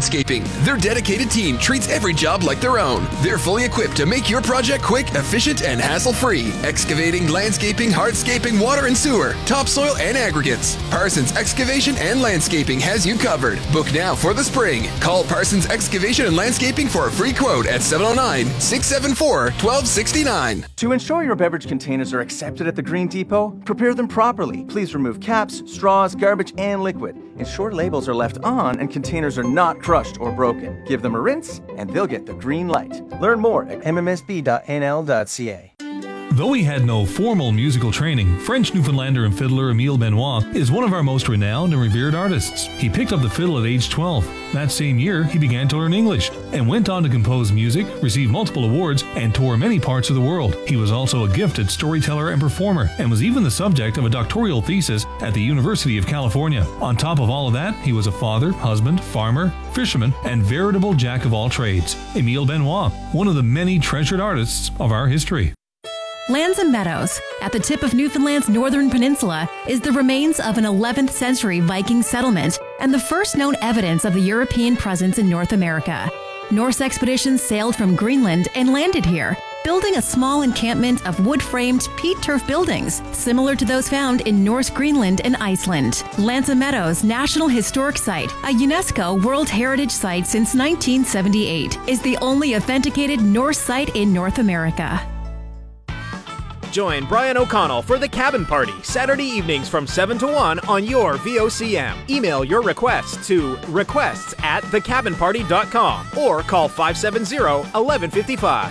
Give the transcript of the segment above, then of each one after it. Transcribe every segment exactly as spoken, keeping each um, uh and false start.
Landscaping. Their dedicated team treats every job like their own. They're fully equipped to make your project quick, efficient, and hassle-free. Excavating, landscaping, hardscaping, water and sewer, topsoil, and aggregates. Parsons Excavation and Landscaping has you covered. Book now for the spring. Call Parsons Excavation and Landscaping for a free quote at seven oh nine, six seven four, one two six nine. To ensure your beverage containers are accepted at the Green Depot, prepare them properly. Please remove caps, straws, garbage, and liquid. Ensure labels are left on and containers are not crushed or broken. Give them a rinse, and they'll get the green light. Learn more at m m s b dot n l dot c a. Though he had no formal musical training, French Newfoundlander and fiddler Emile Benoit is one of our most renowned and revered artists. He picked up the fiddle at age twelve. That same year, he began to learn English and went on to compose music, receive multiple awards, and tour many parts of the world. He was also a gifted storyteller and performer, and was even the subject of a doctoral thesis at the University of California. On top of all of that, he was a father, husband, farmer, fisherman, and veritable jack of all trades. Emile Benoit, one of the many treasured artists of our history. Lands and Meadows, at the tip of Newfoundland's northern peninsula, is the remains of an eleventh century Viking settlement and the first known evidence of the European presence in North America. Norse expeditions sailed from Greenland and landed here, building a small encampment of wood-framed peat turf buildings, similar to those found in Norse Greenland and Iceland. Lands Meadows National Historic Site, a UNESCO World Heritage Site since nineteen seventy-eight, is the only authenticated Norse site in North America. Join Brian O'Connell for The Cabin Party, Saturday evenings from seven to one on your V O C M. Email your requests to requests at the cabin party dot com or call five seven zero, one one five five.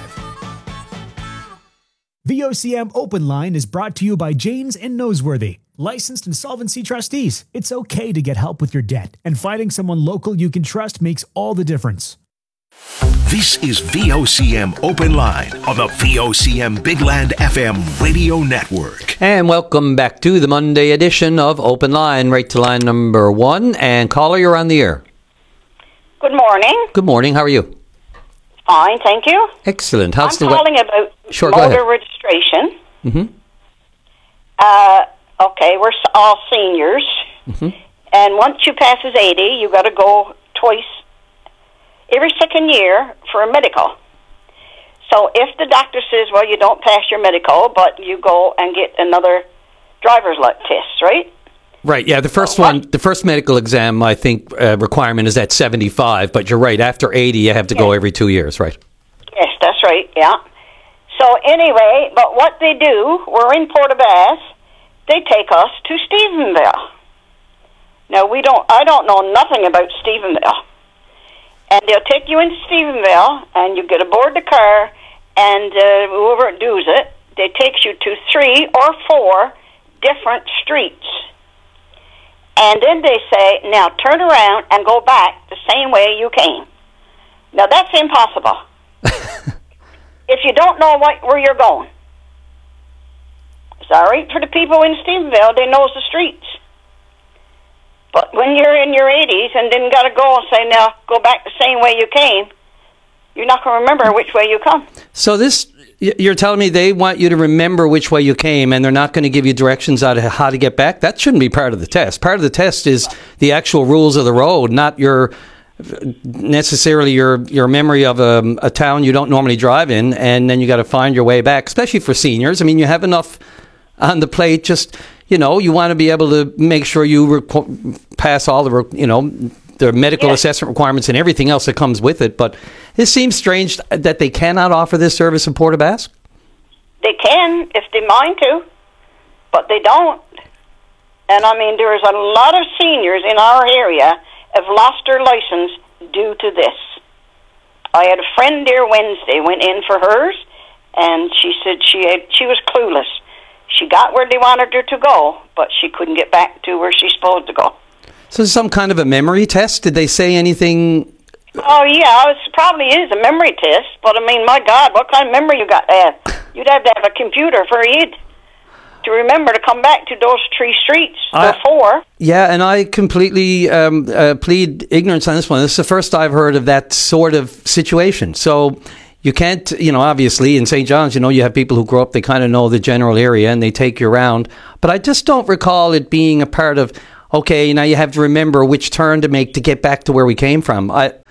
V O C M Open Line is brought to you by Janes and Noseworthy, licensed insolvency trustees. It's okay to get help with your debt, and finding someone local you can trust makes all the difference. This is V O C M Open Line on the V O C M Big Land F M radio network. And welcome back to the Monday edition of Open Line, right to line number one. And caller, you're on the air. Good morning. Good morning. How are you? Fine, thank you. Excellent. How's I'm the calling about sure, go motor ahead. registration. Mm-hmm. Uh, okay, we're s- all seniors. Mm-hmm. And once you passes eighty, you got to go twice every second year for a medical. So if the doctor says, well, you don't pass your medical, but you go and get another driver's license test, right? Right, yeah, the first So one, what- the first medical exam, I think, uh, requirement is at seventy-five, but you're right, after eighty, you have to go Yes. every two years, right? Yes, that's right, yeah. So anyway, but what they do, we're in Port aux Basques, they take us to Stephenville. Now, we don't, I don't know nothing about Stephenville. And they'll take you into Stephenville, and you get aboard the car, and uh, whoever does it, they takes you to three or four different streets. And then they say, now turn around and go back the same way you came. Now, that's impossible. If you don't know what, where you're going. Sorry for the people in Stephenville, they knows the streets. But when you're in your eighties and then got to go and say, now, go back the same way you came, you're not going to remember which way you come. So this, y- you're telling me they want you to remember which way you came, and they're not going to give you directions on how to get back? That shouldn't be part of the test. Part of the test is the actual rules of the road, not your necessarily your your memory of a, a town you don't normally drive in, and then you got to find your way back, especially for seniors. I mean, you have enough on the plate. Just, you know, you want to be able to make sure you requ- pass all the, re- you know, the medical Yes. assessment requirements and everything else that comes with it. But it seems strange that they cannot offer this service in Port aux Basques. They can if they mind to, but they don't. And I mean, there is a lot of seniors in our area have lost their license due to this. I had a friend there Wednesday, went in for hers, and she said she had, she was clueless. She got where they wanted her to go, but she couldn't get back to where she's supposed to go. So some kind of a memory test? Did they say anything? Oh, yeah, it probably is a memory test, but I mean, my God, what kind of memory you got to have? You'd have to have a computer for it to remember to come back to those three streets, I- or four. Yeah, and I completely um, uh, plead ignorance on this one. This is the first I've heard of that sort of situation. So you can't, you know, obviously in Saint John's, you know, you have people who grow up, they kind of know the general area and they take you around. But I just don't recall it being a part of, okay, now you have to remember which turn to make to get back to where we came from. I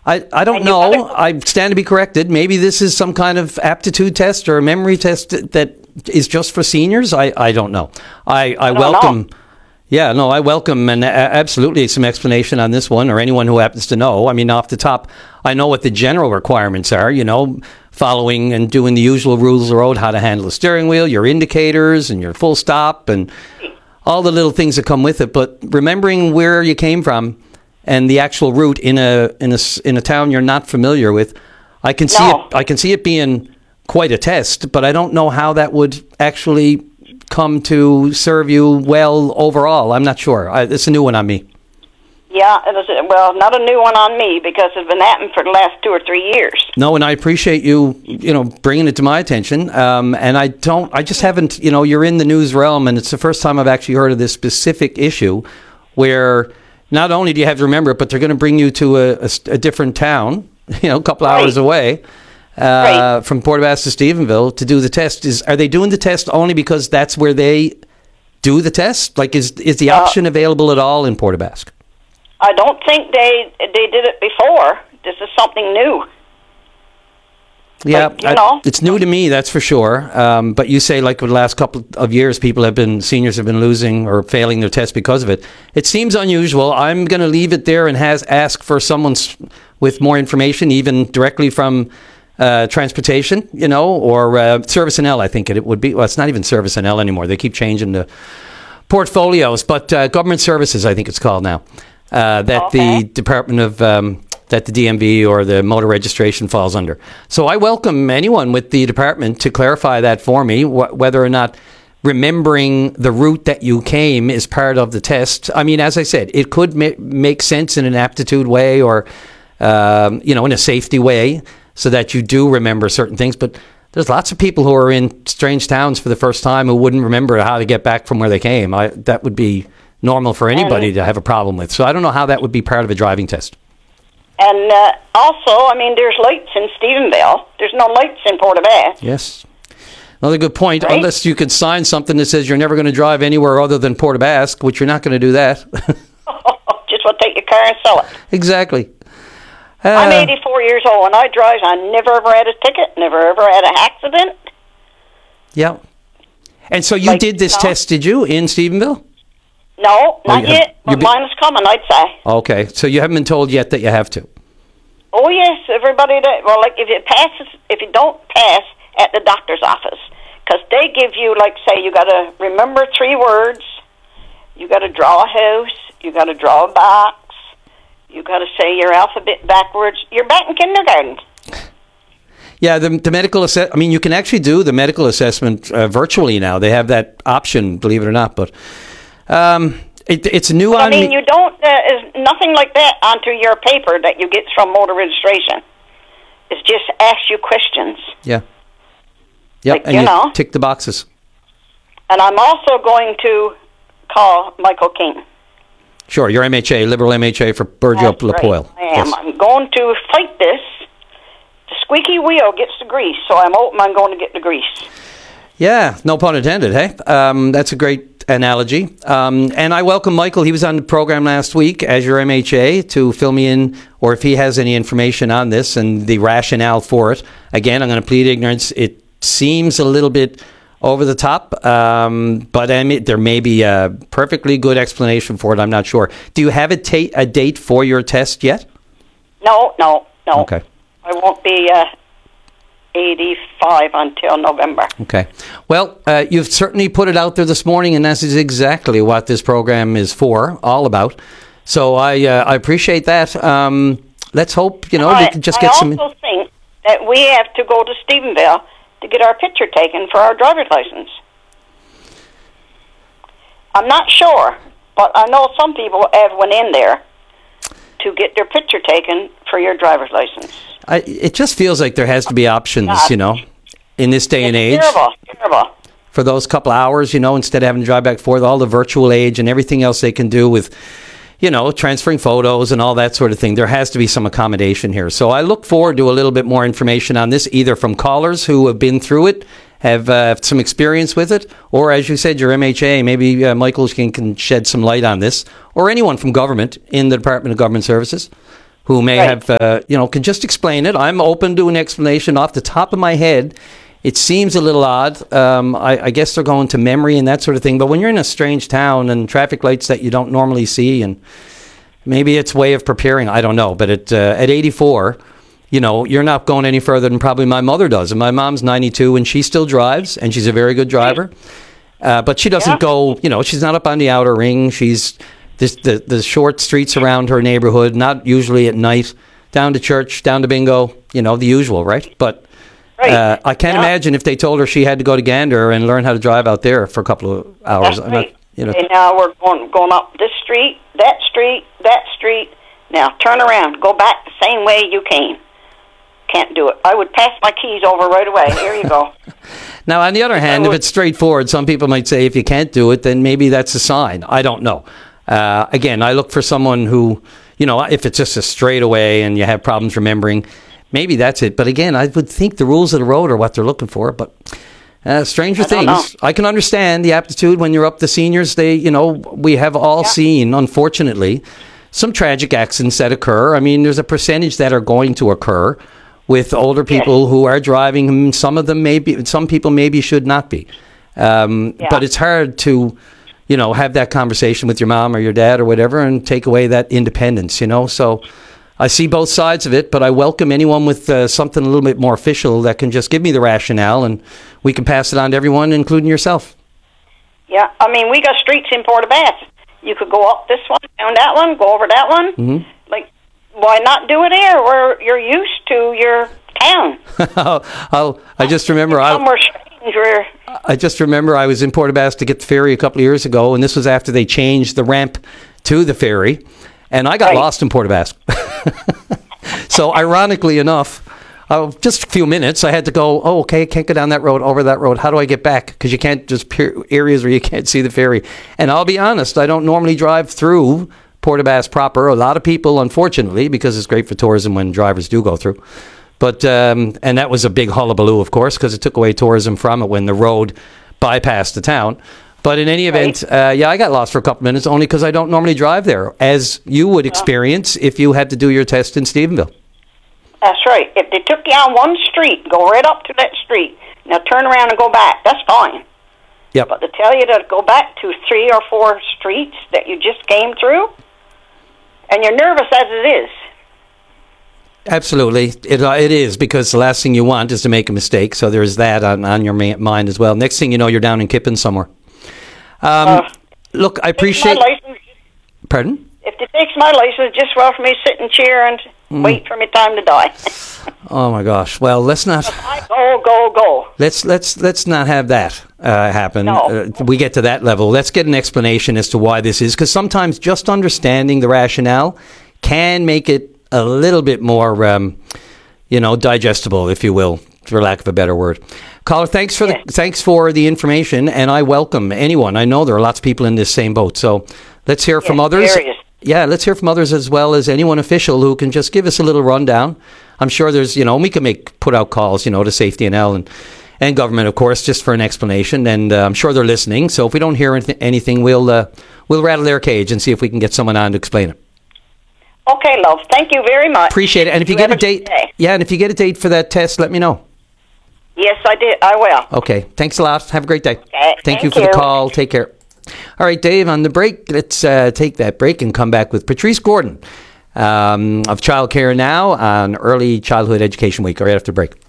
I, I don't know. Gotta- I stand to be corrected. Maybe this is some kind of aptitude test or a memory test that is just for seniors. I, I don't know. I, I, I welcome... Know. Yeah, no, I welcome and absolutely some explanation on this one, or anyone who happens to know. I mean, off the top, I know what the general requirements are, you know, following and doing the usual rules of the road, how to handle the steering wheel, your indicators and your full stop and all the little things that come with it. But remembering where you came from and the actual route in a in a, in a town you're not familiar with, I can see no. it. I can see it being quite a test, but I don't know how that would actually come to serve you well overall. I'm not sure. I, it's a new one on me. Yeah, it is, well, not a new one on me because it's been happening for the last two or three years. No, and I appreciate you, you know, bringing it to my attention. Um, and I don't, I just haven't, you know, you're in the news realm, and it's the first time I've actually heard of this specific issue where not only do you have to remember it, but they're going to bring you to a, a, a different town, you know, a couple right. hours away. Uh, right. From Port aux Basques to Stephenville to do the test. Is are they doing the test only because that's where they do the test? Like, is is the uh, option available at all in Port aux Basques? I don't think they they did it before. This is something new. Yeah, like, you know. I, it's new to me, that's for sure. Um, but you say, like, for the last couple of years, people have been, seniors have been losing or failing their test because of it. It seems unusual. I'm going to leave it there and has ask for someone with more information, even directly from Uh, transportation, you know, or uh, Service N L, I think it, it would be. Well, it's not even Service N L anymore. They keep changing the portfolios, but uh, Government Services, I think it's called now, uh, that okay. the Department of, um, that the D M V or the motor registration falls under. So I welcome anyone with the department to clarify that for me, wh- whether or not remembering the route that you came is part of the test. I mean, as I said, it could ma- make sense in an aptitude way or, um, you know, in a safety way, so that you do remember certain things. But there's lots of people who are in strange towns for the first time who wouldn't remember how to get back from where they came. I, that would be normal for anybody to have a problem with. So I don't know how that would be part of a driving test. And uh, also, I mean, there's lights in Stephenville. There's no lights in Port aux Basques. Yes. Another good point. Right? Unless you could sign something that says you're never going to drive anywhere other than Port aux Basques, which you're not going to do that. Just want to take your car and sell it. Exactly. Uh, I'm eighty-four years old, and I drive. I never ever had a ticket, never ever had an accident. Yeah. And so you like, did this no. test, did you, in Stephenville? No, not you yet, have, but been, mine is coming, I'd say. Okay, so you haven't been told yet that you have to? Oh, yes, everybody, that, well, like, if it passes, if you don't pass at the doctor's office, because they give you, like, say, you got to remember three words, you got to draw a house, you got to draw a box, you got to say your alphabet backwards. You're back in kindergarten. Yeah, the, the medical assess. I mean, you can actually do the medical assessment uh, virtually now. They have that option, believe it or not. But um, it, it's new but, on I mean, me. you don't. Uh, is nothing like that onto your paper that you get from motor registration. It's just ask you questions. Yeah. Yep, like, and you, you know. tick the boxes. And I'm also going to call Michael King. Sure, your M H A, Liberal M H A for Burgeo Lapoil. Right. I am. Yes. I'm going to fight this. The squeaky wheel gets the grease, so I'm hoping I'm going to get the grease. Yeah, no pun intended, hey? Um, that's a great analogy. Um, and I welcome Michael. He was on the program last week as your M H A to fill me in, or if he has any information on this and the rationale for it. Again, I'm going to plead ignorance. It seems a little bit over the top, um, but I mean, there may be a perfectly good explanation for it. I'm not sure. Do you have a, ta- a date for your test yet? No, no, no. Okay. I won't be uh, eighty-five until November. Okay. Well, uh, you've certainly put it out there this morning, and that is exactly what this program is for, all about. So I uh, I appreciate that. Um, let's hope, you know, I, we can just I get some... I also think that we have to go to Stephenville to get our picture taken for our driver's license. I'm not sure, but I know some people have went in there to get their picture taken for your driver's license. I, it just feels like there has to be options, God. you know, in this day it's and age. Terrible, terrible. For those couple hours, you know, instead of having to drive back and forth, all the virtual age and everything else they can do with, you know, transferring photos and all that sort of thing. There has to be some accommodation here. So I look forward to a little bit more information on this, either from callers who have been through it, have uh, some experience with it, or as you said, your M H A, maybe uh, Michael can, can shed some light on this, or anyone from government in the Department of Government Services who may Right. have, uh, you know, can just explain it. I'm open to an explanation off the top of my head. It seems a little odd. Um, I, I guess they're going to memory and that sort of thing. But when you're in a strange town and traffic lights that you don't normally see, and maybe it's way of preparing, I don't know. But at, uh, at eighty-four, you know, you're not going any further than probably my mother does. And my mom's ninety-two, and she still drives, and she's a very good driver. Uh, but she doesn't Yeah. go, you know, she's not up on the outer ring. She's this, the, the short streets around her neighborhood, not usually at night, down to church, down to bingo, you know, the usual, right? But Right. uh, I can't Yeah. imagine if they told her she had to go to Gander and learn how to drive out there for a couple of hours. That's I'm not- right. you know, And now we're going going up this street, that street, that street. Now turn around, go back the same way you came. Can't do it. I would pass my keys over right away. Here you go. Now, on the other hand, if it's straightforward, some people might say if you can't do it, then maybe that's a sign. I don't know. Uh, again, I look for someone who, you know, if it's just a straightaway and you have problems remembering, maybe that's it. But again, I would think the rules of the road are what they're looking for. But uh, stranger I don't things, I can understand the aptitude when you're up to seniors. They, you know, we have all Yeah. seen, unfortunately, some tragic accidents that occur. I mean, there's a percentage that are going to occur with older people who are driving. Some of them maybe, some people maybe should not be. Um, Yeah. But it's hard to, you know, have that conversation with your mom or your dad or whatever and take away that independence, you know. So I see both sides of it, but I welcome anyone with uh, something a little bit more official that can just give me the rationale and we can pass it on to everyone, including yourself. Yeah, I mean, we got streets in Port aux Basques. You could go up this one, down that one, go over that one. Mm-hmm. Like, why not do it here where you're used to your town? I'll, I'll, I just remember I, Somewhere strange where... I just remember I was in Port aux Basques to get the ferry a couple of years ago, and this was after they changed the ramp to the ferry, and I got Right. lost in Port aux Basques. So ironically enough, uh, just a few minutes, I had to go, oh, okay, I can't go down that road, over that road. How do I get back? Because you can't just peer areas where you can't see the ferry. And I'll be honest, I don't normally drive through Port aux Basques proper. A lot of people, unfortunately, because it's great for tourism when drivers do go through. But, um, and that was a big hullabaloo, of course, because it took away tourism from it when the road bypassed the town. But in any event, uh, yeah, I got lost for a couple minutes only because I don't normally drive there, as you would experience if you had to do your test in Stephenville. That's right. If they took you on one street, go right up to that street. Now turn around and go back. That's fine. Yep. But to tell you to go back to three or four streets that you just came through, and you're nervous as it is. Absolutely. It, uh, it is, because the last thing you want is to make a mistake. So there's that on, on your ma- mind as well. Next thing you know, you're down in Kippen somewhere. Um, Uh, look, I Takes appreciate... my license, Pardon? if it takes my license, just well for me to sit in a chair and Mm. wait for me time to die. Oh my gosh. Well, let's not... I go, go, go. Let's let's let's not have that uh, happen. No. Uh, we get to that level. Let's get an explanation as to why this is, because sometimes just understanding the rationale can make it a little bit more, um, you know, digestible, if you will, for lack of a better word. Caller, thanks for Yes. the thanks for the information, and I welcome anyone. I know there are lots of people in this same boat, so let's hear from Yes, others. there is. Yeah, let's hear from others as well as anyone official who can just give us a little rundown. I'm sure there's, you know, we can make put out calls, you know, to Safety N L and and government, of course, just for an explanation. And uh, I'm sure they're listening. So if we don't hear anyth- anything, we'll uh, we'll rattle their cage and see if we can get someone on to explain it. Okay, love. Thank you very much. Appreciate it. And if you, You get a have a good date, day. yeah, and if you get a date for that test, let me know. Yes, I did. I will. Okay. Thanks a lot. Have a great day. Okay, Thank you thank for the you. call. Take care. All right, Dave, on the break, let's uh, take that break and come back with Patrice Gordon um, of Child Care Now on Early Childhood Education Week, right after break.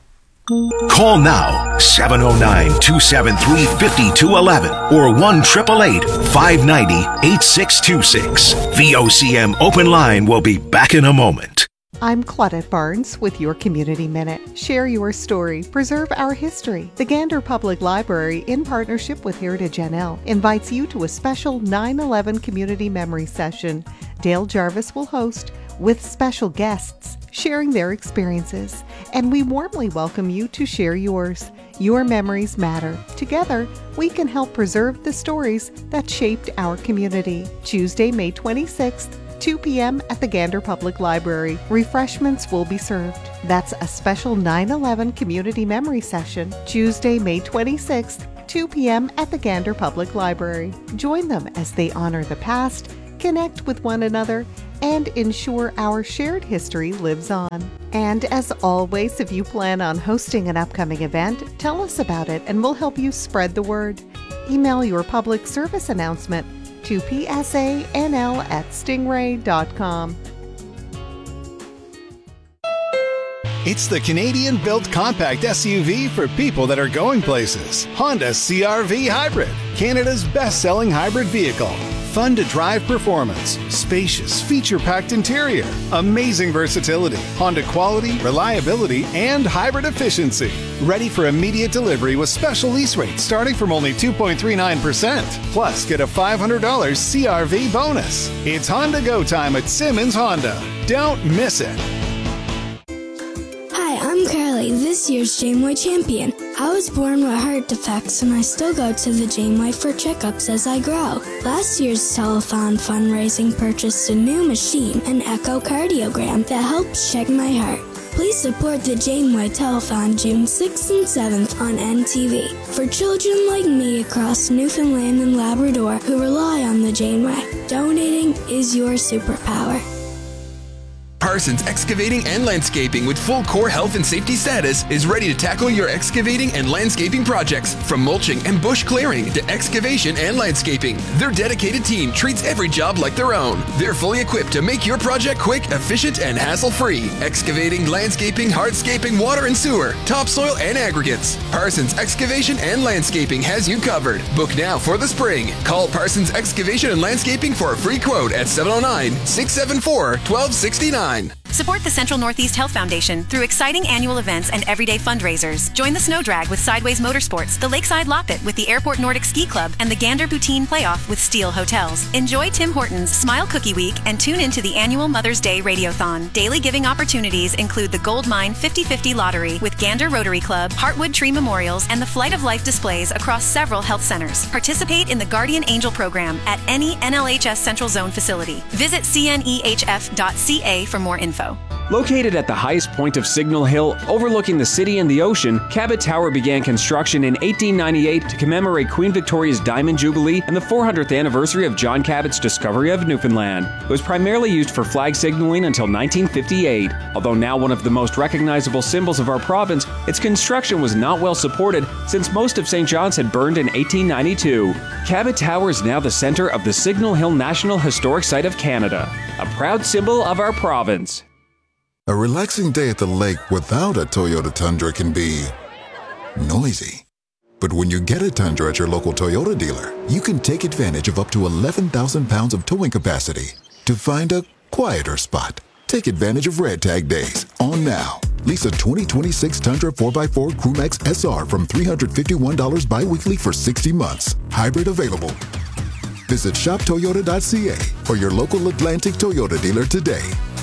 Call now, seven oh nine, two seven three, five two one one or one eight eight eight, five nine zero, eight six two six. V O C M Open Line will be back in a moment. I'm Claudette Barnes with your Community Minute. Share your story, preserve our history. The Gander Public Library, in partnership with Heritage N L, invites you to a special nine eleven community memory session. Dale Jarvis will host, with special guests sharing their experiences. And we warmly welcome you to share yours. Your memories matter. Together, we can help preserve the stories that shaped our community. Tuesday, May twenty-sixth, two p.m. at the Gander Public Library. Refreshments will be served. That's a special nine eleven community memory session, Tuesday, May twenty-sixth, two p.m. at the Gander Public Library. Join them as they honor the past connect with one another, and ensure our shared history lives on. And as always, if you plan on hosting an upcoming event, tell us about it and we'll help you spread the word. Email your public service announcement to p s a n l at stingray dot com. It's the Canadian-built compact S U V for people that are going places. Honda C R V Hybrid, Canada's best-selling hybrid vehicle. Fun to drive performance, spacious, feature-packed interior, amazing versatility, Honda quality, reliability, and hybrid efficiency. Ready for immediate delivery with special lease rates starting from only two point three nine percent. Plus, get a five hundred dollars C R V bonus. It's Honda Go time at Simmons Honda. Don't miss it. Hi, I'm Carly, this year's Janeway champion. I was born with heart defects and I still go to the Janeway for checkups as I grow. Last year's telethon fundraising purchased a new machine, an echocardiogram, that helps check my heart. Please support the Janeway Telethon June sixth and seventh on N T V for children like me across Newfoundland and Labrador who rely on the Janeway. Donating is your superpower. Parsons Excavating and Landscaping, with full core health and safety status, is ready to tackle your excavating and landscaping projects. From mulching and bush clearing to excavation and landscaping, their dedicated team treats every job like their own. They're fully equipped to make your project quick, efficient, and hassle-free. Excavating, landscaping, hardscaping, water and sewer, topsoil, and aggregates. Parsons Excavation and Landscaping has you covered. Book now for the spring. Call Parsons Excavation and Landscaping for a free quote at seven oh nine, six seven four, one two six nine. Support the Central Northeast Health Foundation through exciting annual events and everyday fundraisers. Join the Snow Drag with Sideways Motorsports, the Lakeside Loppet with the Airport Nordic Ski Club, and the Gander Poutine Playoff with Steel Hotels. Enjoy Tim Hortons Smile Cookie Week and tune into the annual Mother's Day Radiothon. Daily giving opportunities include the Gold Mine fifty fifty Lottery with Gander Rotary Club, Heartwood Tree Memorials, and the Flight of Life displays across several health centers. Participate in the Guardian Angel program at any N L H S Central Zone facility. Visit c n e h f dot c a for more info. Located at the highest point of Signal Hill, overlooking the city and the ocean, Cabot Tower began construction in eighteen ninety-eight to commemorate Queen Victoria's Diamond Jubilee and the four hundredth anniversary of John Cabot's discovery of Newfoundland. It was primarily used for flag signaling until nineteen fifty-eight. Although now one of the most recognizable symbols of our province, its construction was not well supported since most of Saint John's had burned in eighteen ninety-two. Cabot Tower is now the center of the Signal Hill National Historic Site of Canada, a proud symbol of our province. A relaxing day at the lake without a Toyota Tundra can be noisy. But when you get a Tundra at your local Toyota dealer, you can take advantage of up to eleven thousand pounds of towing capacity to find a quieter spot. Take advantage of Red Tag Days on now. Lease a twenty twenty-six Tundra four by four Crewmax S R from three hundred fifty-one dollars bi-weekly for sixty months. Hybrid available. Visit shop toyota dot c a or your local Atlantic Toyota dealer today.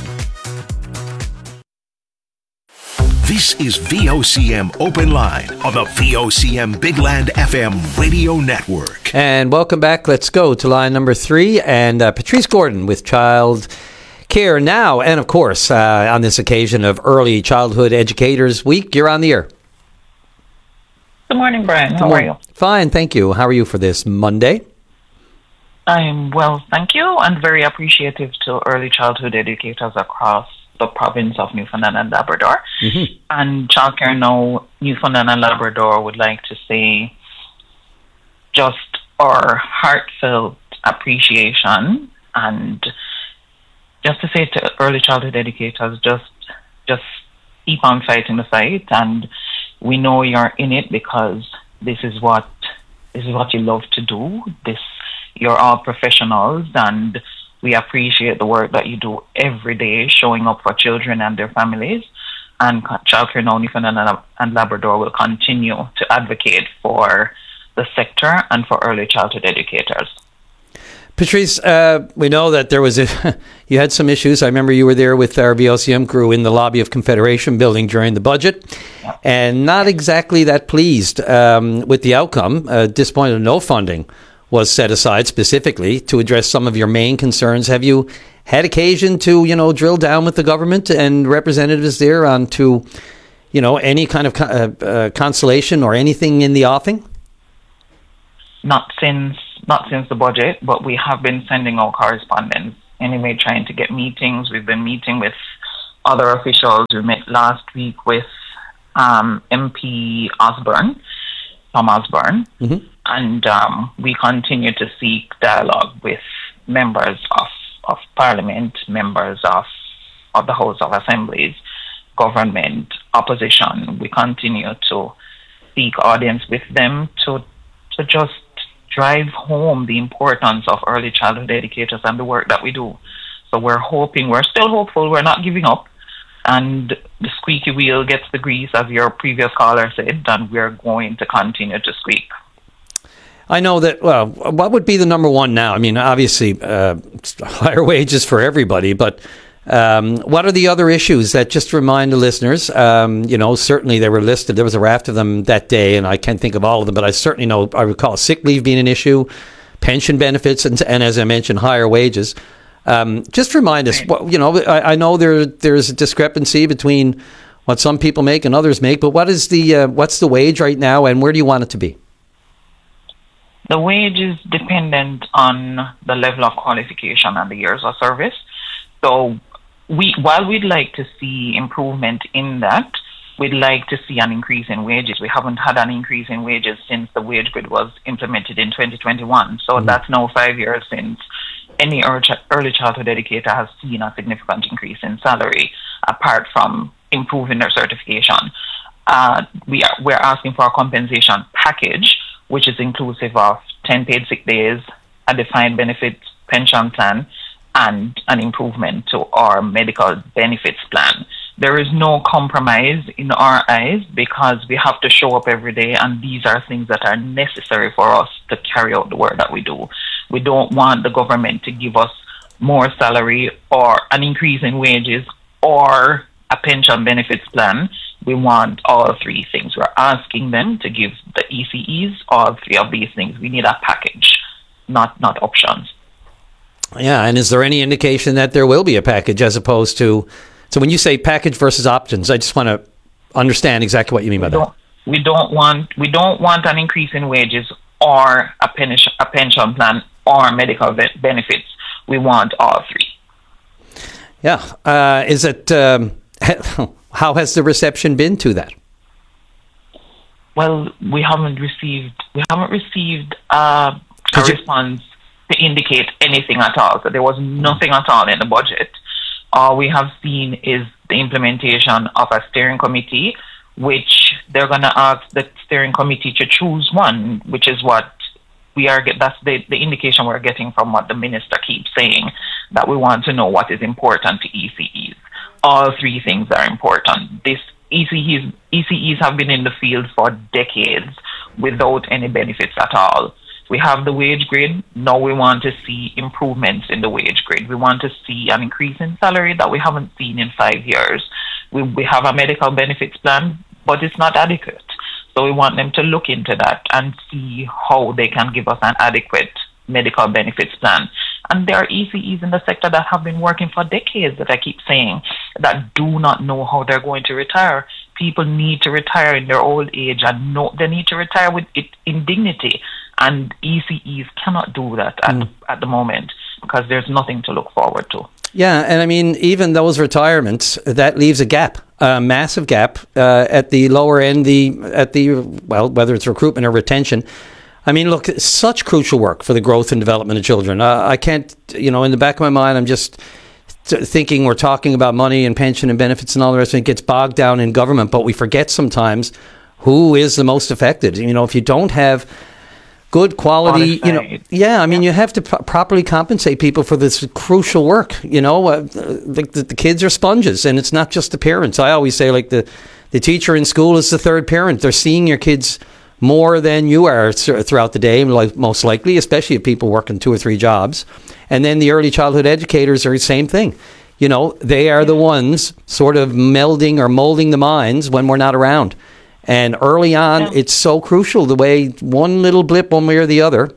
This is V O C M Open Line on the V O C M Big Land F M radio network. And welcome back. Let's go to line number three. And uh, Patrice Gordon with Child Care Now. And of course, uh, on this occasion of Early Childhood Educators Week, you're on the air. Good morning, Brian. How are you? Fine, thank you. How are you for this Monday? I'm well, thank you, and very appreciative to early childhood educators across the province of Newfoundland and Labrador. Mm-hmm. And Child Care Now, Newfoundland and Labrador would like to say just our heartfelt appreciation, and just to say to early childhood educators, just just keep on fighting the fight, and we know you're in it because this is what this is what you love to do. This you're all professionals, and we appreciate the work that you do every day, showing up for children and their families. And Child Care Now Newfoundland and Labrador will continue to advocate for the sector and for early childhood educators. Patrice, uh, we know that there was a, you had some issues. I remember you were there with our V O C M crew in the lobby of Confederation Building during the budget, yeah. and not exactly that pleased um, with the outcome. Uh, disappointed no funding was set aside specifically to address some of your main concerns. Have you had occasion to, you know, drill down with the government and representatives there on to, you know, any kind of co- uh, uh, consolation or anything in the offing? Not since not since the budget, but we have been sending out correspondence anyway, trying to get meetings. We've been meeting with other officials. We met last week with um, M P Osborne, Tom Osborne, Mm-hmm. and um, we continue to seek dialogue with members of, of Parliament, members of, of the House of Assemblies, government, opposition. We continue to seek audience with them to to just drive home the importance of early childhood educators and the work that we do. So we're hoping, we're still hopeful, we're not giving up, and the squeaky wheel gets the grease, as your previous caller said, and we're going to continue to squeak. I know that, well, what would be the number one now? I mean, obviously, uh, higher wages for everybody, but um, what are the other issues that, just to remind the listeners, um, you know, certainly they were listed. There was a raft of them that day, and I can't think of all of them, but I certainly know, I recall sick leave being an issue, pension benefits, and, and as I mentioned, higher wages. Um, just remind us, what, you know, I, I know there there's a discrepancy between what some people make and others make, but what is the uh, what's the wage right now, and where do you want it to be? The wage is dependent on the level of qualification and the years of service. So we, while we'd like to see improvement in that, we'd like to see an increase in wages. We haven't had an increase in wages since the wage grid was implemented in twenty twenty-one. So mm-hmm. that's now five years since any early childhood educator has seen a significant increase in salary, apart from improving their certification. Uh, we are, we're asking for a compensation package, which is inclusive of ten paid sick days, a defined benefit pension plan, and an improvement to our medical benefits plan. There is no compromise in our eyes, because we have to show up every day, and these are things that are necessary for us to carry out the work that we do. We don't want the government to give us more salary or an increase in wages or a pension benefits plan. We want all three things. We're asking them to give the E C Es all three of these things. We need a package, not not options. Yeah, and is there any indication that there will be a package as opposed to... So when you say package versus options, I just want to understand exactly what you mean by that. We don't want we don't want an increase in wages or a, pen, a pension plan or medical benefits. We want all three. Yeah. Uh, is it... Um, how has the reception been to that? Well, we haven't received we haven't received uh, a you- response to indicate anything at all. So there was nothing at all in the budget. All we have seen is the implementation of a steering committee, which they're going to ask the steering committee to choose one, which is what we are get. That's the, the indication we're getting from what the minister keeps saying, that we want to know what is important to E C Es. All three things are important. This E C Es, E C Es have been in the field for decades without any benefits at all. We have the wage grid. Now we want to see improvements in the wage grid. We want to see an increase in salary that we haven't seen in five years. We, we have a medical benefits plan, but it's not adequate. So we want them to look into that and see how they can give us an adequate medical benefits plan. And there are E C Es in the sector that have been working for decades, that I keep saying, that do not know how they're going to retire. People need to retire in their old age, and know they need to retire with it in dignity. And E C Es cannot do that at, mm. at the moment, because there's nothing to look forward to. Yeah, and I mean, even those retirements, that leaves a gap, a massive gap uh, at the lower end, the at the, well, whether it's recruitment or retention. I mean, look, it's such crucial work for the growth and development of children. Uh, I can't, you know, in the back of my mind, I'm just thinking we're talking about money and pension and benefits and all the rest of it. It gets bogged down in government, but we forget sometimes who is the most affected. You know, if you don't have good quality, you know, yeah, I mean, yeah. you have to pro- properly compensate people for this crucial work. You know, uh, the, the, the kids are sponges, and it's not just the parents. I always say, like, the, the teacher in school is the third parent. They're seeing your kids more than you are throughout the day, like most likely, especially if people work in two or three jobs. And then the early childhood educators are the same thing. You know, they are the ones sort of melding or molding the minds when we're not around. And early on, yeah. it's so crucial, the way one little blip one way or the other.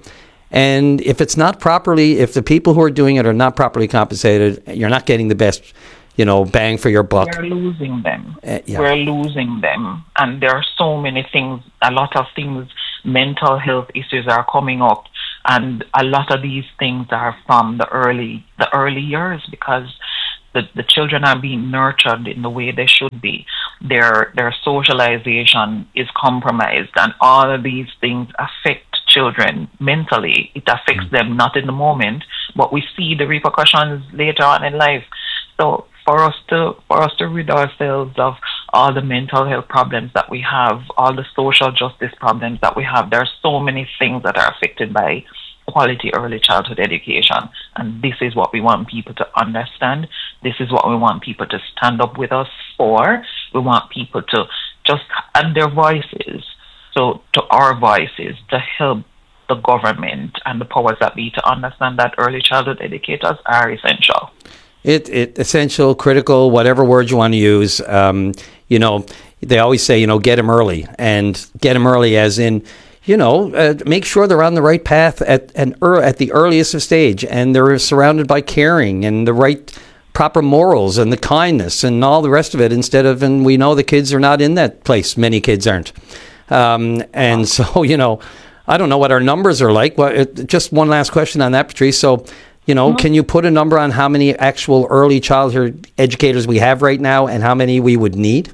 And if it's not properly, if the people who are doing it are not properly compensated, you're not getting the best, you know, bang for your buck. We're losing them. Uh, yeah. We're losing them. And there are so many things, a lot of things, mental health issues are coming up. And a lot of these things are from the early the early years, because the, the children are being nurtured in the way they should be. Their their socialization is compromised, and all of these things affect children mentally. It affects mm. them not in the moment, but we see the repercussions later on in life. So for us to for us to rid ourselves of all the mental health problems that we have, all the social justice problems that we have, there are so many things that are affected by quality early childhood education. And this is what we want people to understand. This is what we want people to stand up with us for. We want people to just add their voices so to our voices to help the government and the powers that be to understand that early childhood educators are essential. It, it essential, critical, whatever word you want to use. Um, you know, they always say, you know, get them early, and get them early as in, you know, uh, make sure they're on the right path at an er- at the earliest of stage, and they're surrounded by caring and the right proper morals and the kindness and all the rest of it, instead of, and we know the kids are not in that place. Many kids aren't. Um, and so, you know, I don't know what our numbers are like. Well, it, just one last question on that, Patrice. So, you know, mm-hmm. can you put a number on how many actual early childhood educators we have right now and how many we would need?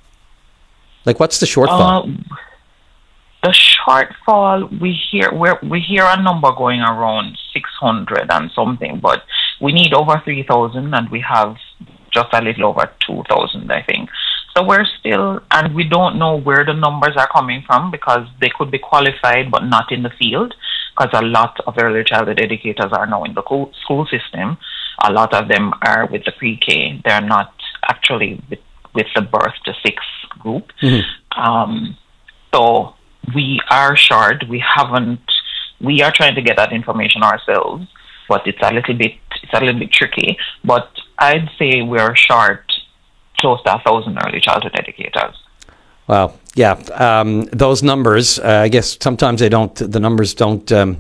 Like, what's the shortfall? Um, the shortfall, we hear we're, we hear a number going around six hundred and something, but we need over three thousand, and we have just a little over two thousand, I think. So we're still, and we don't know where the numbers are coming from, because they could be qualified but not in the field, because a lot of early childhood educators are now in the co- school system. A lot of them are with the pre-K. They're not actually with, with the birth to six group. Mm-hmm. Um, so we are short. We haven't, we are trying to get that information ourselves, but it's a little bit, it's a little bit tricky. But I'd say we're short close to a thousand early childhood educators. Wow. Yeah. Um, those numbers, uh, I guess sometimes they don't, the numbers don't, um,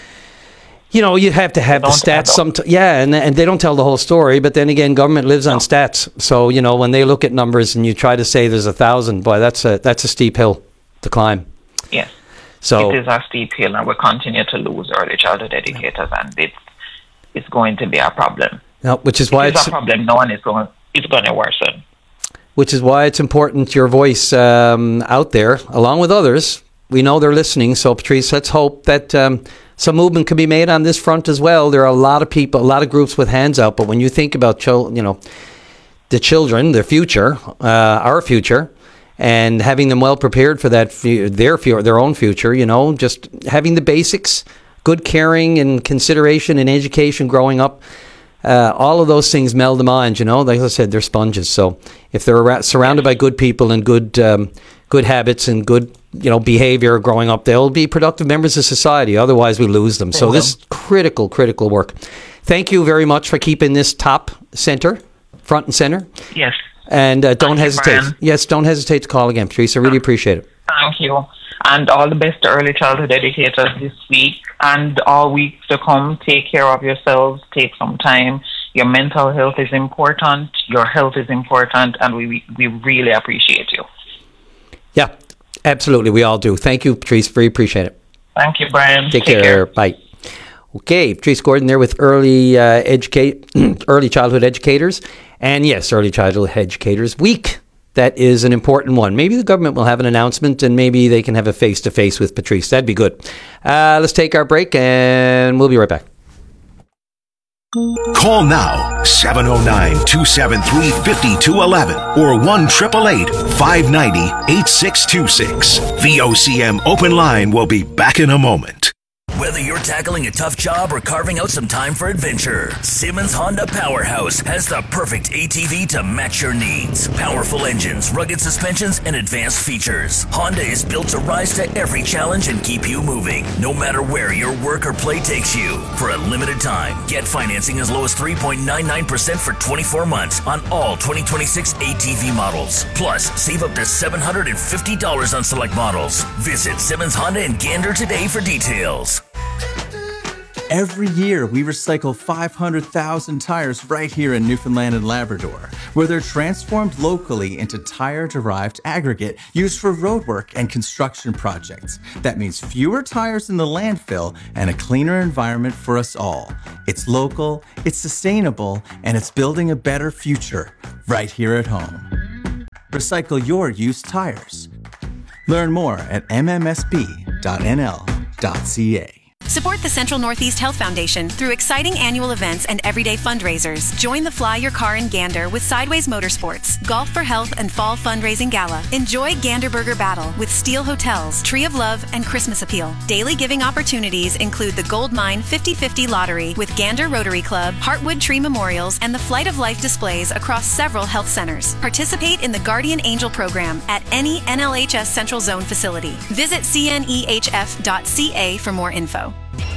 you know, you have to have the stats. Some, yeah, and and they don't tell the whole story. But then again, government lives no. on stats. So, you know, when they look at numbers and you try to say there's a thousand, boy, that's a, that's a steep hill to climb. Yes. So it is a steep hill, and we continue to lose early childhood educators, and it's, it's going to be a problem. No, which is why it is it's a problem. No one is going, it's going to worsen. Which is why it's important your voice um, out there, along with others. We know they're listening. So, Patrice, let's hope that um, some movement can be made on this front as well. There are a lot of people, a lot of groups with hands out. But when you think about, chil- you know, the children, their future, uh, our future, and having them well prepared for that, their their own future, you know, just having the basics, good caring and consideration and education growing up. Uh, all of those things meld the mind, you know. Like I said, they're sponges. So if they're around, surrounded by good people and good um, good habits and good, you know, behavior growing up, they'll be productive members of society. Otherwise, we lose them. So this is critical, critical work. Thank you very much for keeping this top center, front and center. Yes. And uh, don't Thank hesitate. You, Brian. Yes, don't hesitate to call again, Patrice. I really appreciate it. Thank you. And all the best to early childhood educators this week and all weeks to come. Take care of yourselves. Take some time. Your mental health is important. Your health is important. And we we really appreciate you. Yeah, absolutely. We all do. Thank you, Patrice. Very appreciate it. Thank you, Brian. Take, Take care. care. Bye. Okay, Patrice Gordon there with early uh, educate, early childhood educators. And yes, Early Childhood Educators Week. That is an important one. Maybe the government will have an announcement and maybe they can have a face-to-face with Patrice. That'd be good. Uh, let's take our break and we'll be right back. Call now, seven oh nine, two seven three, five two one one or one eight eight eight, five nine zero, eight six two six. V O C M Open Line will be back in a moment. Whether you're tackling a tough job or carving out some time for adventure, Simmons Honda Powerhouse has the perfect A T V to match your needs. Powerful engines, rugged suspensions, and advanced features. Honda is built to rise to every challenge and keep you moving, no matter where your work or play takes you. For a limited time, get financing as low as three point nine nine percent for twenty-four months on all twenty twenty-six A T V models. Plus, save up to seven hundred fifty dollars on select models. Visit Simmons Honda in Gander today for details. Every year, we recycle five hundred thousand tires right here in Newfoundland and Labrador, where they're transformed locally into tire-derived aggregate used for roadwork and construction projects. That means fewer tires in the landfill and a cleaner environment for us all. It's local, it's sustainable, and it's building a better future right here at home. Recycle your used tires. Learn more at m m s b dot n l dot c a. Support the Central Northeast Health Foundation through exciting annual events and everyday fundraisers. Join the Fly Your Car in Gander with Sideways Motorsports, Golf for Health and Fall Fundraising Gala. Enjoy Gander Burger Battle with Steel Hotels, Tree of Love, and Christmas Appeal. Daily giving opportunities include the Gold Mine fifty fifty Lottery with Gander Rotary Club, Heartwood Tree Memorials, and the Flight of Life displays across several health centers. Participate in the Guardian Angel program at any N L H S Central Zone facility. Visit c n e h f dot c a for more info.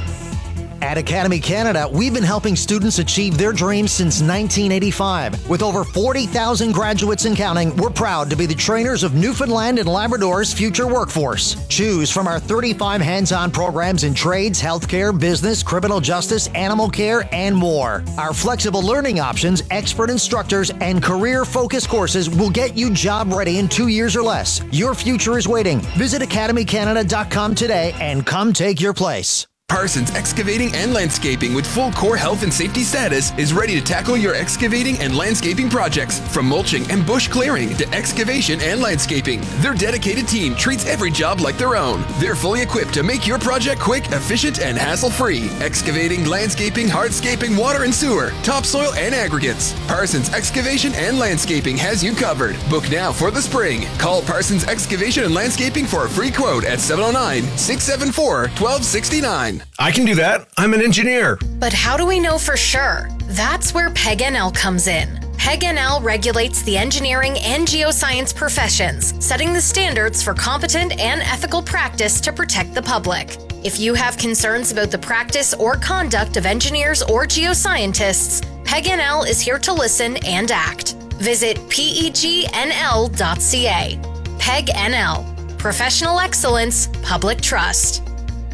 At Academy Canada, we've been helping students achieve their dreams since nineteen eighty-five. With over forty thousand graduates and counting, we're proud to be the trainers of Newfoundland and Labrador's future workforce. Choose from our thirty-five hands-on programs in trades, healthcare, business, criminal justice, animal care, and more. Our flexible learning options, expert instructors, and career-focused courses will get you job-ready in two years or less. Your future is waiting. Visit academy canada dot com today and come take your place. Parsons Excavating and Landscaping with full core health and safety status is ready to tackle your excavating and landscaping projects. From mulching and bush clearing to excavation and landscaping, their dedicated team treats every job like their own. They're fully equipped to make your project quick, efficient, and hassle-free. Excavating, landscaping, hardscaping, water and sewer, topsoil, and aggregates. Parsons Excavation and Landscaping has you covered. Book now for the spring. Call Parsons Excavation and Landscaping for a free quote at seven oh nine, six seven four, one two six nine. I can do that. I'm an engineer. But how do we know for sure? That's where P E G N L comes in. P E G N L regulates the engineering and geoscience professions, setting the standards for competent and ethical practice to protect the public. If you have concerns about the practice or conduct of engineers or geoscientists, P E G N L is here to listen and act. Visit P E G N L dot C A. P E G N L. Professional excellence, public trust.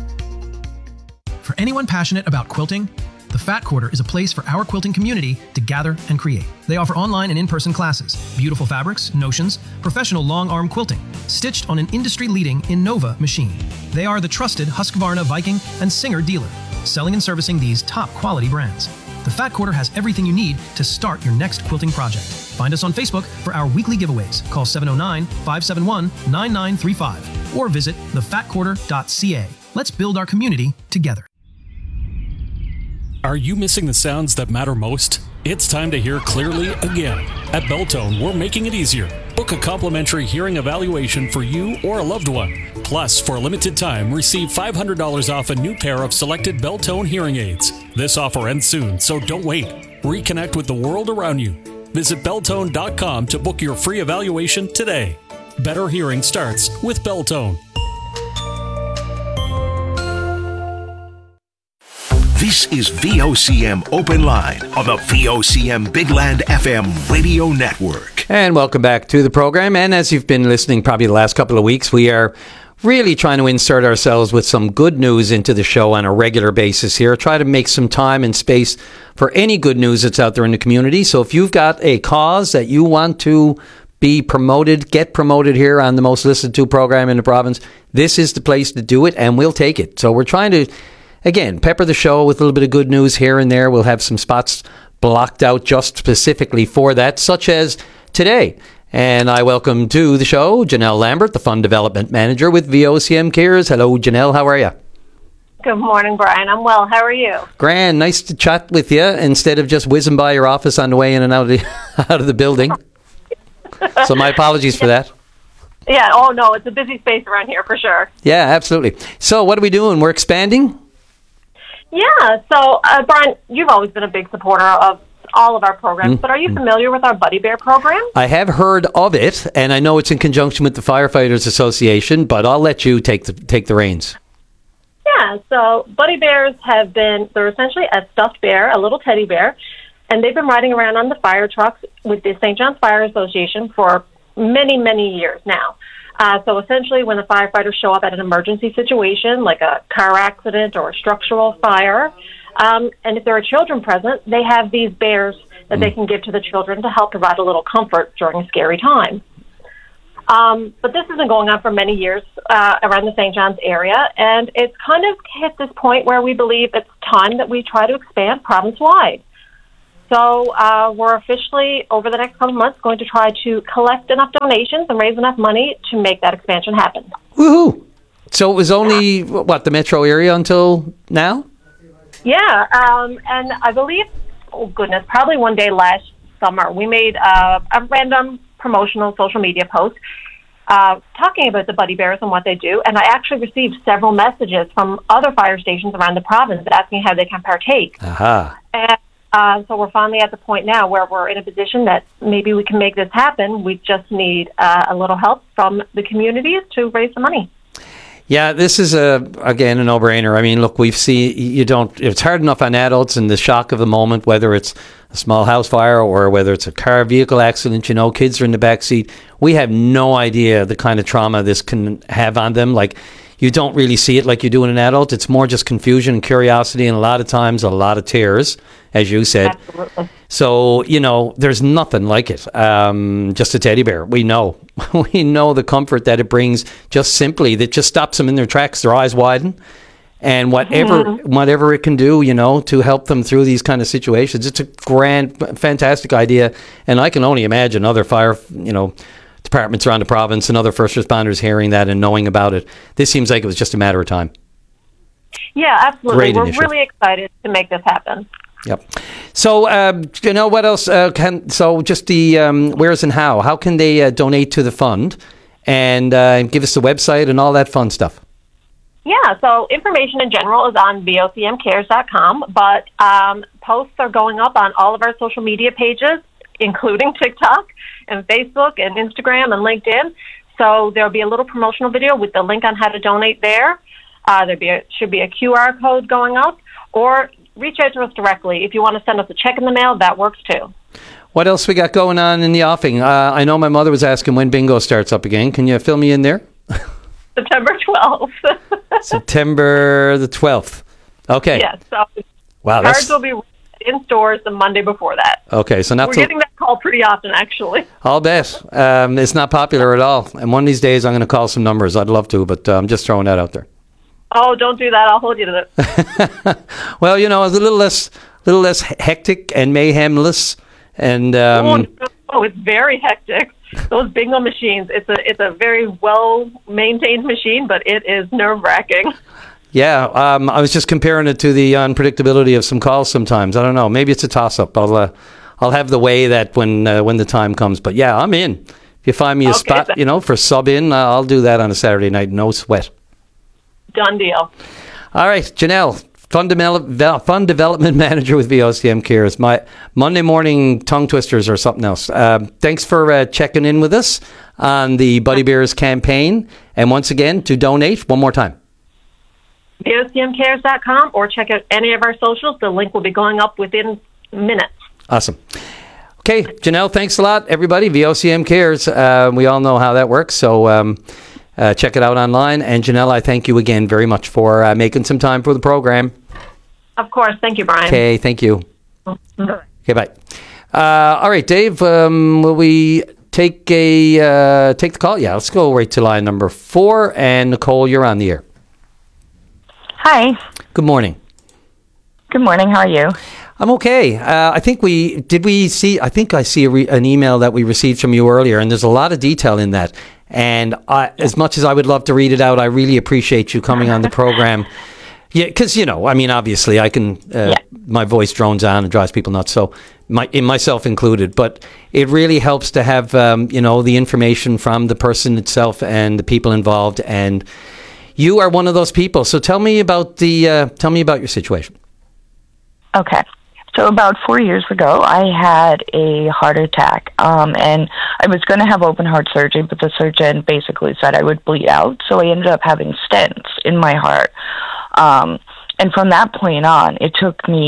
For anyone passionate about quilting, the Fat Quarter is a place for our quilting community to gather and create. They offer online and in-person classes, beautiful fabrics, notions, professional long-arm quilting, stitched on an industry-leading Innova machine. They are the trusted Husqvarna, Viking, and Singer dealer, selling and servicing these top-quality brands. The Fat Quarter has everything you need to start your next quilting project. Find us on Facebook for our weekly giveaways. Call seven oh nine, five seven one, nine nine three five or visit the fat quarter dot c a. Let's build our community together. Are you missing the sounds that matter most? It's time to hear clearly again. At Belltone, we're making it easier. Book a complimentary hearing evaluation for you or a loved one. Plus, for a limited time, receive five hundred dollars off a new pair of selected Belltone hearing aids. This offer ends soon, so don't wait. Reconnect with the world around you. Visit Belltone dot com to book your free evaluation today. Better hearing starts with Belltone. This is V O C M Open Line on the V O C M Big Land F M radio network. And welcome back to the program. And as you've been listening probably the last couple of weeks, we are really trying to insert ourselves with some good news into the show on a regular basis here. Try to make some time and space for any good news that's out there in the community. So if you've got a cause that you want to be promoted, get promoted here on the most listened to program in the province, this is the place to do it, and we'll take it. So we're trying to, again, pepper the show with a little bit of good news here and there. We'll have some spots blocked out just specifically for that, such as today. And I welcome to the show Janelle Lambert, the Fund Development Manager with V O C M Cares. Hello, Janelle. How are you? Good morning, Brian. I'm well. How are you? Grand. Nice to chat with you instead of just whizzing by your office on the way in and out of the, out of the building. So my apologies for that. Yeah. Oh, no. It's a busy space around here for sure. Yeah, absolutely. So what are we doing? We're expanding? Yeah. So, uh, Brian, you've always been a big supporter of all of our programs, mm-hmm. but are you familiar with our Buddy Bear program? I have heard of it, and I know it's in conjunction with the Firefighters Association, but I'll let you take the take the reins. Yeah. So Buddy Bears have been, they're essentially a stuffed bear, a little teddy bear, and they've been riding around on the fire trucks with the Saint John's Fire Association for many, many years now. Uh, so essentially, when the firefighters show up at an emergency situation, like a car accident or a structural fire, um, and if there are children present, they have these bears that they can give to the children to help provide a little comfort during a scary time. Um, but this has been going on for many years uh, around the Saint John's area, and it's kind of hit this point where we believe it's time that we try to expand province-wide. So uh, we're officially, over the next couple of months, going to try to collect enough donations and raise enough money to make that expansion happen. Woohoo! So it was only, what, the metro area until now? Yeah, um, and I believe, oh goodness, probably one day last summer, we made uh, a random promotional social media post uh, talking about the Buddy Bears and what they do, and I actually received several messages from other fire stations around the province asking how they can partake. Aha. And uh, so we're finally at the point now where we're in a position that maybe we can make this happen. We just need uh, a little help from the communities to raise the money. Yeah, this is a again a no-brainer. I mean, look, we've seen you don't. It's hard enough on adults and the shock of the moment, whether it's a small house fire or whether it's a car vehicle accident. You know, kids are in the back seat. We have no idea the kind of trauma this can have on them. Like, you don't really see it like you do in an adult. It's more just confusion and curiosity, and a lot of times a lot of tears, as you said. Absolutely. So, you know, there's nothing like it. Um, just a teddy bear. We know. We know the comfort that it brings, just simply that just stops them in their tracks, their eyes widen. And whatever Mm-hmm. whatever it can do, you know, to help them through these kind of situations. It's a grand, fantastic idea. And I can only imagine other fire, you know, departments around the province and other first responders hearing that and knowing about it. This seems like it was just a matter of time. Yeah, absolutely. Great We're initiative. really excited to make this happen. Yep. So, um, you know, what else uh, can, so just the um, where's and how, how can they uh, donate to the fund and uh, give us the website and all that fun stuff? Yeah, so information in general is on V O C M cares dot com, but um, posts are going up on all of our social media pages, including TikTok and Facebook and Instagram and LinkedIn. So there'll be a little promotional video with the link on how to donate there. Uh, there be a, should be a Q R code going up, or reach out to us directly. If you want to send us a check in the mail, that works too. What else we got going on in the offing? Uh, I know my mother was asking when bingo starts up again. Can you fill me in there? September twelfth. September the twelfth. Okay. Yes. So Wow, cards that's- will be in stores the Monday before that. Okay, so not We're till- getting that call pretty often, actually. I'll bet. Um, it's not popular at all. And one of these days I'm going to call some numbers. I'd love to, but uh, I'm just throwing that out there. Oh, don't do that. I'll hold you to it. Well, you know, it's a little less, little less hectic and mayhemless, and um, oh, no. oh, it's very hectic. Those bingo machines. It's a it's a very well maintained machine, but it is nerve wracking. yeah, um, I was just comparing it to the unpredictability of some calls. Sometimes I don't know. Maybe it's a toss up. I'll uh, I'll have the way that when uh, when the time comes. But yeah, I'm in. If you find me a Okay, spot, then. you know, for sub in, uh, I'll do that on a Saturday night. No sweat. Done deal. All right, Janelle, Fund, Devel- Fund Development Manager with V O C M Cares. My Monday morning tongue twisters or something else. Uh, thanks for uh, checking in with us on the Buddy Bears campaign. And once again, to donate, one more time. V O C M cares dot com, or check out any of our socials. The link will be going up within minutes. Awesome. Okay, Janelle, thanks a lot, everybody. V O C M Cares. Uh, we all know how that works, so um, uh, check it out online. And Janelle, I thank you again very much for uh, making some time for the program. Of course. Thank you, Brian. Okay, thank you. Mm-hmm. Okay, bye. Uh, all right, Dave, um, will we take a uh, take the call? Yeah, let's go right to line number four. And Nicole, you're on the air. Hi. Good morning. Good morning. How are you? I'm okay. Uh, I think we did we see. I think I see a re, an email that we received from you earlier, and there's a lot of detail in that. And I, as much as I would love to read it out, I really appreciate you coming on the program. Yeah, because you know, I mean, obviously, I can. Uh, yeah. My voice drones on and drives people nuts. So, my, in myself included. But it really helps to have um, you know the information from the person itself and the people involved. And you are one of those people. So tell me about the. Uh, tell me about your situation. Okay. So about four years ago, I had a heart attack, um, and I was going to have open heart surgery, but the surgeon basically said I would bleed out, so I ended up having stents in my heart. Um, and from that point on, it took me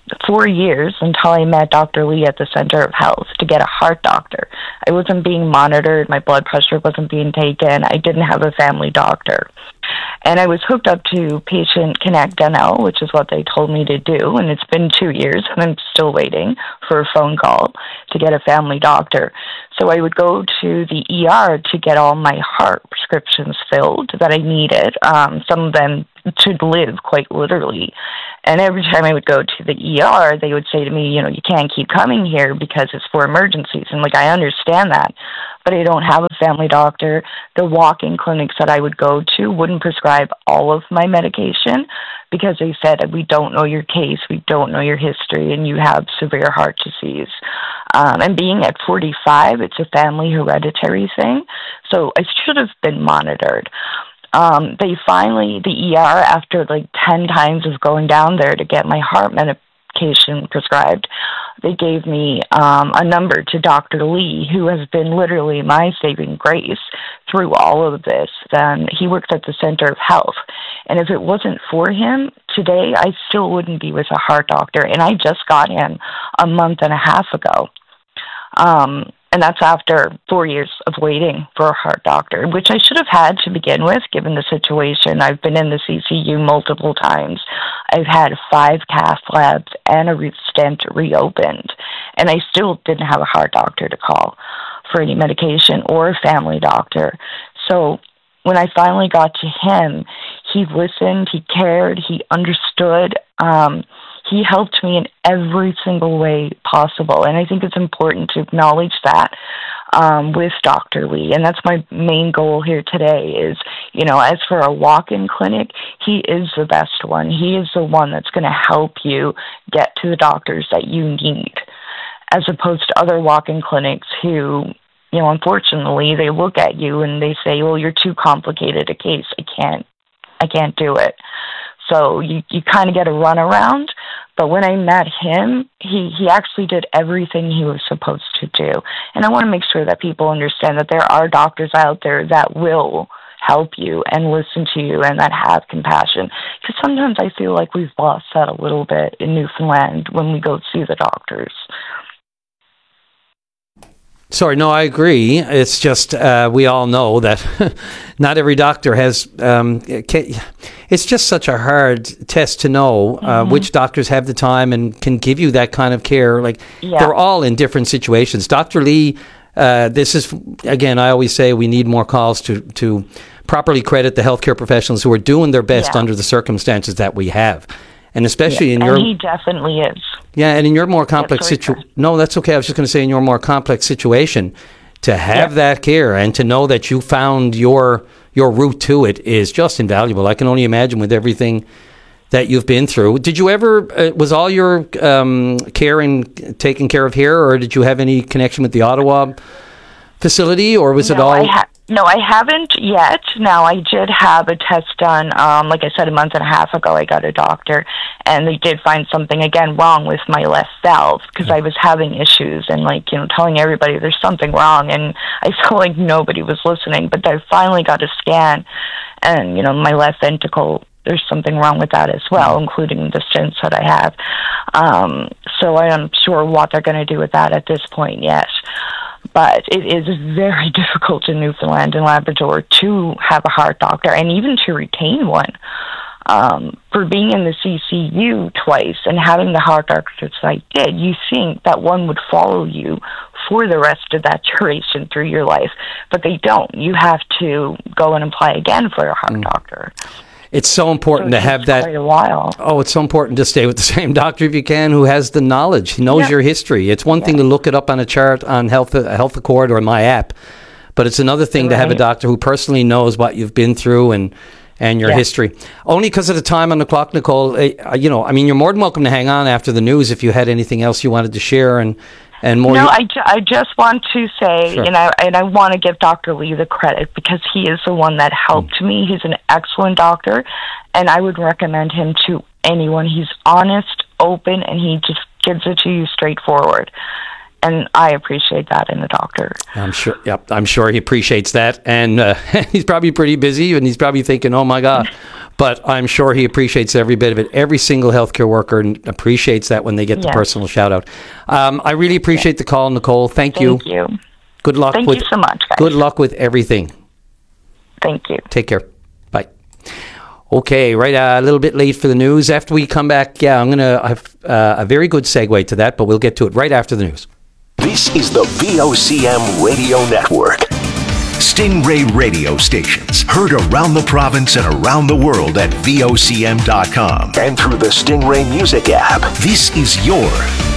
four years until I met Doctor Lee at the Center of Health to get a heart doctor. I wasn't being monitored. My blood pressure wasn't being taken. I didn't have a family doctor. And I was hooked up to Patient Connect N L, which is what they told me to do. And it's been two years, and I'm still waiting for a phone call to get a family doctor. So I would go to the E R to get all my heart prescriptions filled that I needed, um, some of them to live, quite literally. And every time I would go to the E R, they would say to me, you know, you can't keep coming here because it's for emergencies. And, like, I understand that, but I don't have a family doctor. The walk-in clinics that I would go to wouldn't prescribe all of my medication because they said, we don't know your case, we don't know your history, and you have severe heart disease. Um, and being at forty-five, it's a family hereditary thing, so I should have been monitored. Um, they finally, the E R, after like ten times of going down there to get my heart medication prescribed, they gave me um, a number to Doctor Lee, who has been literally my saving grace through all of this. Then he works at the Center of Health. And if it wasn't for him, today I still wouldn't be with a heart doctor. And I just got him a month and a half ago. Um, and that's after four years of waiting for a heart doctor, which I should have had to begin with, given the situation. I've been in the C C U multiple times. I've had five cath labs and a re- stent reopened, and I still didn't have a heart doctor to call for any medication or a family doctor. So when I finally got to him, he listened, he cared, he understood. Um, he helped me in every single way possible, and I think it's important to acknowledge that um, with Doctor Lee, and that's my main goal here today is, you know, as for a walk-in clinic, he is the best one. He is the one that's going to help you get to the doctors that you need, as opposed to other walk-in clinics who, you know, unfortunately, they look at you and they say, well, you're too complicated a case. I can't, I can't do it. So you, you kind of get a runaround. But when I met him, he, he actually did everything he was supposed to do. And I want to make sure that people understand that there are doctors out there that will help you and listen to you and that have compassion. Because sometimes I feel like we've lost that a little bit in Newfoundland when we go see the doctors. Sorry, no, I agree. It's just uh, we all know that not every doctor has. Um, can, it's just such a hard test to know uh, mm-hmm. which doctors have the time and can give you that kind of care. Like yeah. they're all in different situations. Doctor Lee, uh, this is again. I always say we need more calls to to properly credit the healthcare professionals who are doing their best yeah. under the circumstances that we have. And especially yeah, in and your... he definitely is. Yeah, and in your more complex situation... No, that's okay. I was just going to say in your more complex situation, to have yeah. that care and to know that you found your your route to it is just invaluable. I can only imagine with everything that you've been through. Did you ever... Uh, was all your um, care and taken care of here, or did you have any connection with the Ottawa facility, or was no, it all... I ha- no, I haven't yet. Now, I did have a test done, um, like I said, a month and a half ago. I got a doctor, and they did find something, again, wrong with my left valve, because I was having issues and, like, you know, telling everybody there's something wrong, and I felt like nobody was listening. But I finally got a scan, and, you know, my left ventricle, there's something wrong with that as well, including the stents that I have. Um, so I am sure what they're going to do with that at this point yet. But it is very difficult in Newfoundland and Labrador to have a heart doctor and even to retain one. Um, for being in the C C U twice and having the heart doctors I did, you think that one would follow you for the rest of that duration through your life. But they don't. You have to go and apply again for a heart mm. doctor. It's so important so to have that. Quite a while. Oh, it's so important to stay with the same doctor if you can, who has the knowledge, he knows yeah. your history. It's one yeah. thing to look it up on a chart on Health Health Accord or my app, but it's another thing right. to have a doctor who personally knows what you've been through and and your yeah. history. Only because of the time on the clock, Nicole. Uh, you know, I mean, you're more than welcome to hang on after the news if you had anything else you wanted to share and. And more no, you- I, ju- I just want to say, sure. you know, and I want to give Doctor Lee the credit because he is the one that helped mm. me. He's an excellent doctor, and I would recommend him to anyone. He's honest, open, and he just gives it to you straightforward. And I appreciate that in a doctor. I'm sure. Yep, I'm sure he appreciates that, and uh, he's probably pretty busy, and he's probably thinking, "Oh my God." But I'm sure he appreciates every bit of it. Every single healthcare worker appreciates that when they get Yes. the personal shout out. Um, I really appreciate the call, Nicole. Thank, Thank you. you. Good luck. Thank with, you so much, guys. Good luck with everything. Thank you. Take care. Bye. Okay, right, uh, a little bit late for the news. After we come back, yeah, I'm going to have uh, a very good segue to that, but we'll get to it right after the news. This is the V O C M Radio Network. Stingray radio stations heard around the province and around the world at V O C M dot com and through the Stingray Music app. This is your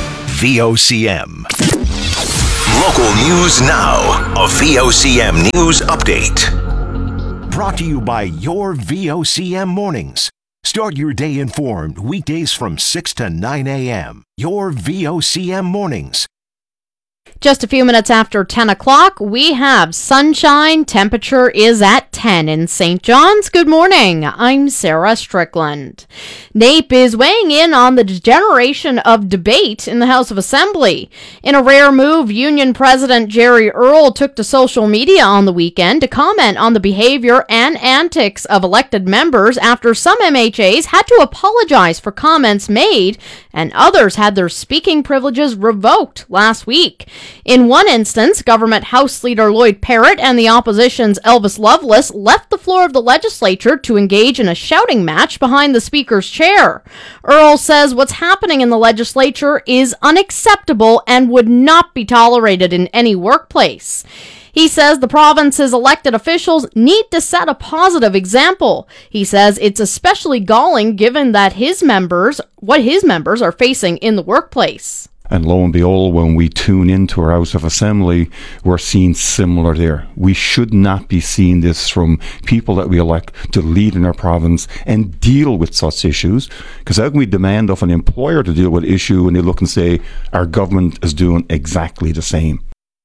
V O C M. Local news now. A V O C M News Update. Brought to you by your V O C M Mornings. Start your day informed weekdays from six to nine a.m. Your V O C M Mornings. Just a few minutes after ten o'clock, we have sunshine. Temperature is at ten in Saint John's. Good morning. I'm Sarah Strickland. NAPE is weighing in on the degeneration of debate in the House of Assembly. In a rare move, Union President Jerry Earle took to social media on the weekend to comment on the behavior and antics of elected members after some M H As had to apologize for comments made and others had their speaking privileges revoked last week. In one instance, Government House Leader Lloyd Parrott and the opposition's Elvis Loveless left the floor of the legislature to engage in a shouting match behind the Speaker's chair. Earle says what's happening in the legislature is unacceptable and would not be tolerated in any workplace. He says the province's elected officials need to set a positive example. He says it's especially galling given that his members, what his members are facing in the workplace. And lo and behold, when we tune into our House of Assembly, we're seeing similar there. We should not be seeing this from people that we elect to lead in our province and deal with such issues. Because how can we demand of an employer to deal with an issue and they look and say, our government is doing exactly the same?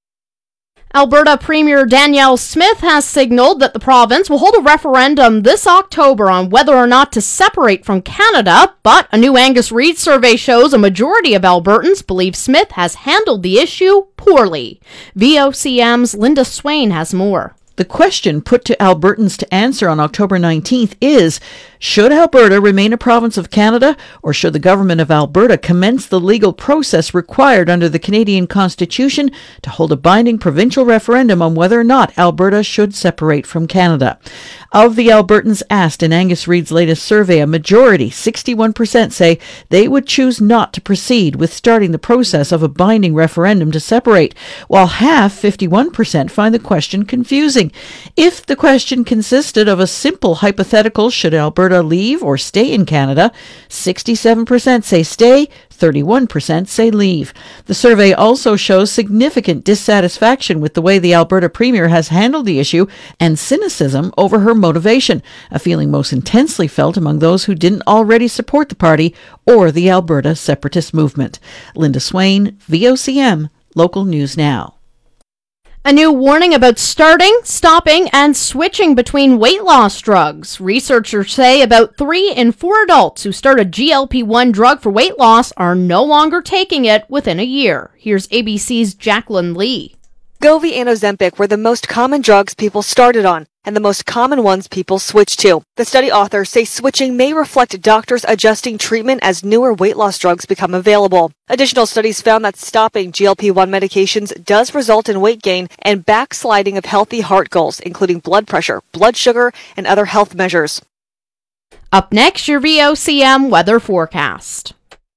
Alberta Premier Danielle Smith has signaled that the province will hold a referendum this October on whether or not to separate from Canada, but a new Angus Reid survey shows a majority of Albertans believe Smith has handled the issue poorly. V O C M's Linda Swain has more. The question put to Albertans to answer on October nineteenth is, should Alberta remain a province of Canada, or should the government of Alberta commence the legal process required under the Canadian Constitution to hold a binding provincial referendum on whether or not Alberta should separate from Canada? Of the Albertans asked in Angus Reid's latest survey, a majority, sixty-one percent, say they would choose not to proceed with starting the process of a binding referendum to separate, while half, fifty-one percent, find the question confusing. If the question consisted of a simple hypothetical, should Alberta leave or stay in Canada, sixty-seven percent say stay, thirty-one percent say leave. The survey also shows significant dissatisfaction with the way the Alberta Premier has handled the issue and cynicism over her motivation, a feeling most intensely felt among those who didn't already support the party or the Alberta separatist movement. Linda Swain, V O C M, Local News Now. A new warning about starting, stopping, and switching between weight loss drugs. Researchers say about three in four adults who start a G L P one drug for weight loss are no longer taking it within a year. Here's A B C's Jacqueline Lee. Wegovy and Ozempic were the most common drugs people started on, and the most common ones people switched to. The study authors say switching may reflect doctors adjusting treatment as newer weight loss drugs become available. Additional studies found that stopping G L P one medications does result in weight gain and backsliding of healthy heart goals, including blood pressure, blood sugar, and other health measures. Up next, your V O C M weather forecast.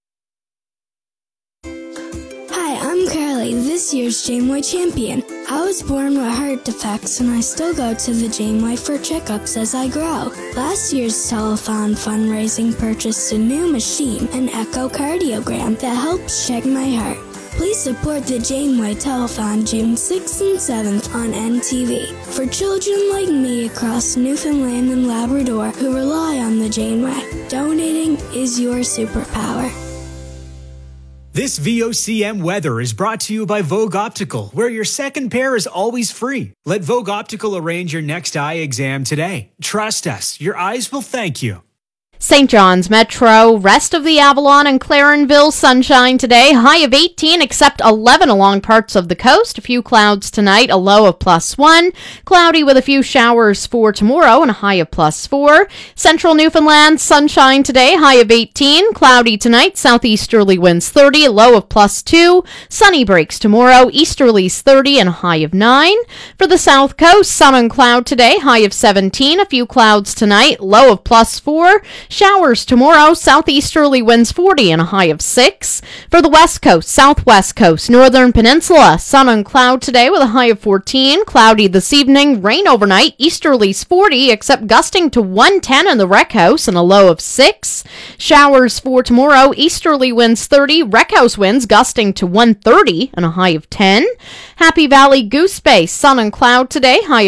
Hi, I'm Carly, this year's Janeway champion. I was born with heart defects and I still go to the Janeway for checkups as I grow. Last year's telethon fundraising purchased a new machine, an echocardiogram, that helps check my heart. Please support the Janeway Telethon June sixth and seventh on N T V. For children like me across Newfoundland and Labrador who rely on the Janeway, donating is your superpower. This V O C M weather is brought to you by Vogue Optical, where your second pair is always free. Let Vogue Optical arrange your next eye exam today. Trust us, your eyes will thank you. Saint John's Metro, rest of the Avalon and Clarenville, sunshine today, high of eighteen, except eleven along parts of the coast. A few clouds tonight, a low of plus one. Cloudy with a few showers for tomorrow and a high of plus four. Central Newfoundland, sunshine today, high of eighteen. Cloudy tonight, southeasterly winds thirty, a low of plus two. Sunny breaks tomorrow, easterlies thirty and a high of nine. For the south coast, sun and cloud today, high of seventeen. A few clouds tonight, low of plus four. Showers tomorrow, southeasterly winds forty and a high of six. For the west coast, southwest coast, northern peninsula, sun and cloud today with a high of fourteen. Cloudy this evening, rain overnight, easterlies forty, except gusting to one ten in the Rec House and a low of six. Showers for tomorrow, easterly winds thirty, Rec House winds gusting to one thirty and a high of ten. Happy Valley Goose Bay, sun and cloud today, high of